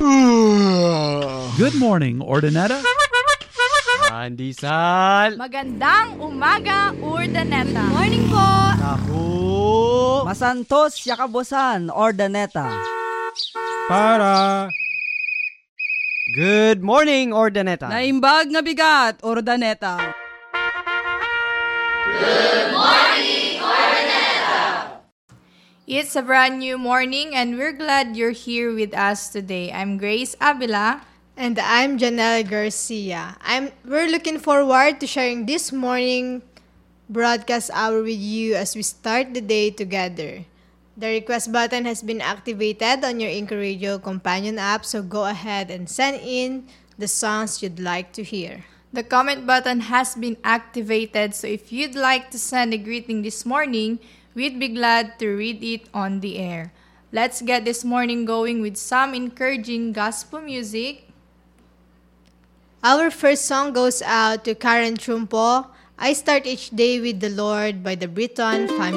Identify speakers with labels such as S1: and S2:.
S1: Good morning, Ordineta.
S2: Pandesal.
S3: Magandang umaga, Urdaneta.
S4: Morning po!
S2: Tahu.
S5: Masantos Yakabosan, Ordaneta.
S6: Para.
S2: Good morning, Ordineta.
S4: Naimbag nga bigat, Ordaneta.
S3: It's a brand new morning and we're glad you're here with us today. I'm Grace Avila.
S7: And I'm Janelle Garcia. We're looking forward to sharing this morning broadcast hour with you as we start the day together. The request button has been activated on your Inco Radio companion app, so go ahead and send in the songs you'd like to hear.
S3: The comment button has been activated, so if you'd like to send a greeting this morning, we'd be glad to read it on the air. Let's get this morning going with some encouraging gospel music.
S7: Our first song goes out to Karen Trumpo, I Start Each Day with the Lord by the Britton Family.